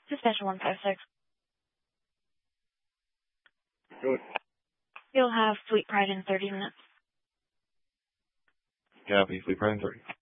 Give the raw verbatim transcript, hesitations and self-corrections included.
Dispatcher one five six. Good. You'll have Fleet Pride in thirty minutes. Copy. Fleet Pride in thirty.